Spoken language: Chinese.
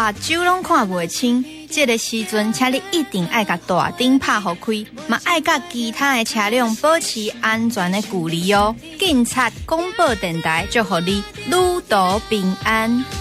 目睭拢看袂清，这个时阵，请你一定爱甲大灯拍互开，嘛爱甲其他的车辆保持安全的距离哦。警察广播电台祝福你旅途平安。